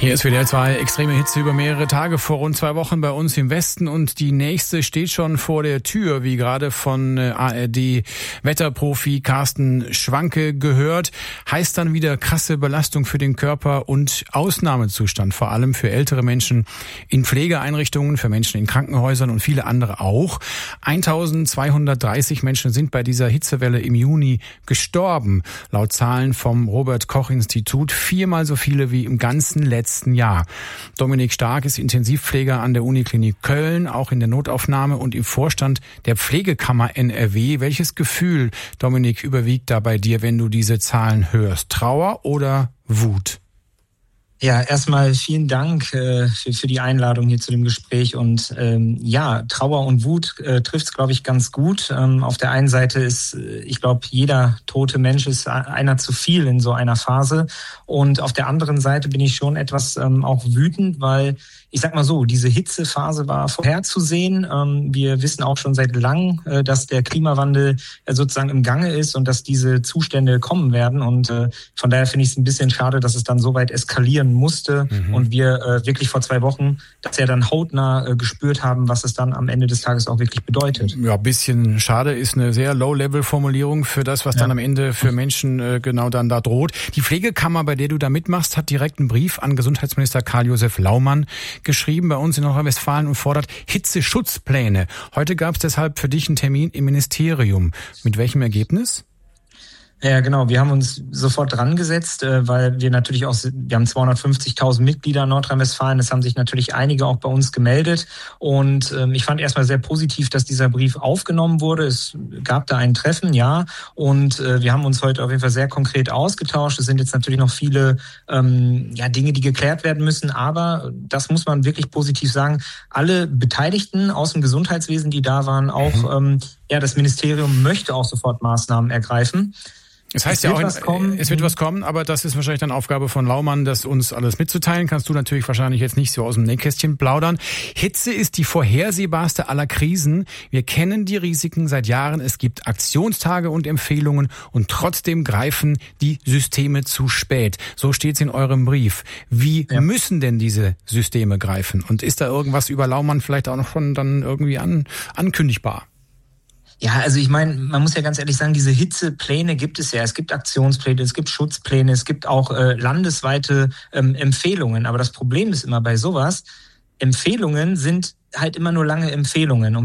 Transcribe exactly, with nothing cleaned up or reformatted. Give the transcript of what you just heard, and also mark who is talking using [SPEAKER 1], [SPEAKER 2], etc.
[SPEAKER 1] Hier ist W D R zwei, extreme Hitze über mehrere Tage vor rund zwei Wochen bei uns im Westen und die nächste steht schon vor der Tür, wie gerade von A R D-Wetterprofi Carsten Schwanke gehört. Heißt dann wieder krasse Belastung für den Körper und Ausnahmezustand, vor allem für ältere Menschen in Pflegeeinrichtungen, für Menschen in Krankenhäusern und viele andere auch. eintausendzweihundertdreißig Menschen sind bei dieser Hitzewelle im Juni gestorben, laut Zahlen vom Robert-Koch-Institut, viermal so viele wie im ganzen letzten Jahr. Dominik Stark ist Intensivpfleger an der Uniklinik Köln, auch in der Notaufnahme und im Vorstand der Pflegekammer N R W. Welches Gefühl, Dominik, überwiegt da bei dir, wenn du diese Zahlen hörst? Trauer oder Wut?
[SPEAKER 2] Ja, erstmal vielen Dank äh, für, für die Einladung hier zu dem Gespräch. Und ähm, ja, Trauer und Wut äh, trifft es, glaube ich, ganz gut. Ähm, auf der einen Seite ist, äh, ich glaube, jeder tote Mensch ist einer zu viel in so einer Phase. Und auf der anderen Seite bin ich schon etwas ähm, auch wütend, weil ich sag mal so, diese Hitzephase war vorherzusehen. Ähm, wir wissen auch schon seit langem, äh, dass der Klimawandel äh, sozusagen im Gange ist und dass diese Zustände kommen werden. Und äh, von daher finde ich es ein bisschen schade, dass es dann so weit eskalieren musste mhm. und wir äh, wirklich vor zwei Wochen das ja dann hautnah äh, gespürt haben, was es dann am Ende des Tages auch wirklich bedeutet.
[SPEAKER 1] Ja, bisschen schade ist eine sehr Low-Level-Formulierung für das, was ja. dann am Ende für Menschen äh, genau dann da droht. Die Pflegekammer, bei der du da mitmachst, hat direkt einen Brief an Gesundheitsminister Karl-Josef Laumann geschrieben bei uns in Nordrhein-Westfalen und fordert Hitzeschutzpläne. Heute gab es deshalb für dich einen Termin im Ministerium. Mit welchem Ergebnis?
[SPEAKER 2] Ja, genau. Wir haben uns sofort dran gesetzt, weil wir natürlich auch, wir haben zweihundertfünfzigtausend Mitglieder in Nordrhein-Westfalen. Es haben sich natürlich einige auch bei uns gemeldet. Und ähm, ich fand erstmal sehr positiv, dass dieser Brief aufgenommen wurde. Es gab da ein Treffen, ja. Und äh, wir haben uns heute auf jeden Fall sehr konkret ausgetauscht. Es sind jetzt natürlich noch viele ähm, ja, Dinge, die geklärt werden müssen. Aber das muss man wirklich positiv sagen. Alle Beteiligten aus dem Gesundheitswesen, die da waren, auch ähm, ja, das Ministerium möchte auch sofort Maßnahmen ergreifen.
[SPEAKER 1] Es heißt es ja auch, was kommen. es wird was kommen, aber das ist wahrscheinlich dann Aufgabe von Laumann, das uns alles mitzuteilen. Kannst du natürlich wahrscheinlich jetzt nicht so aus dem Nähkästchen plaudern. Hitze ist die vorhersehbarste aller Krisen. Wir kennen die Risiken seit Jahren. Es gibt Aktionstage und Empfehlungen und trotzdem greifen die Systeme zu spät. So steht es in eurem Brief. Wie ja. müssen denn diese Systeme greifen? Und ist da irgendwas über Laumann vielleicht auch noch schon dann irgendwie an, ankündigbar?
[SPEAKER 2] Ja, also ich meine, man muss ja ganz ehrlich sagen, diese Hitzepläne gibt es ja. Es gibt Aktionspläne, es gibt Schutzpläne, es gibt auch äh, landesweite ähm, Empfehlungen. Aber das Problem ist immer bei sowas, Empfehlungen sind halt immer nur lange Empfehlungen. Und